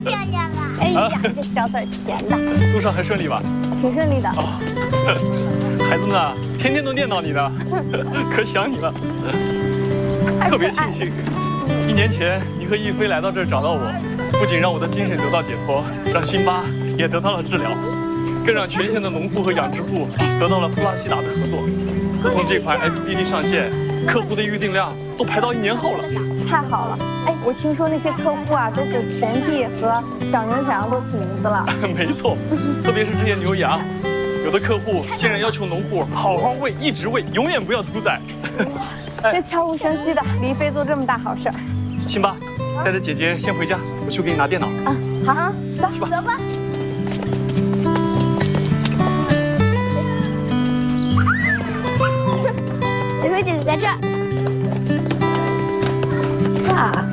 漂亮啊！ 哎呀，这小嘴甜的。 路上还顺利吧？ 挺顺利的。 哦，孩子们啊，天天都念叨你呢，可想你了。特别庆幸，1年前你和亦菲来到这儿找到我，不仅让我的精神得到解脱，让辛巴也得到了治疗，更让全县的农户和养殖户得到了普拉西达的合作。自从这款 FBD 上线，客户的预订量都排到1年后了。 太好了！哎，我听说那些客户啊，都给田地和小牛、小羊都起名字了。 没错，特别是这些牛羊，有的客户竟然要求农户好好喂，一直喂，永远不要屠宰。 这悄无声息的，李飞做这么大好事儿。 辛巴，带着姐姐先回家，我去给你拿电脑。 啊，好啊，走去吧。 走吧。 喜飞姐姐在这儿。 啊。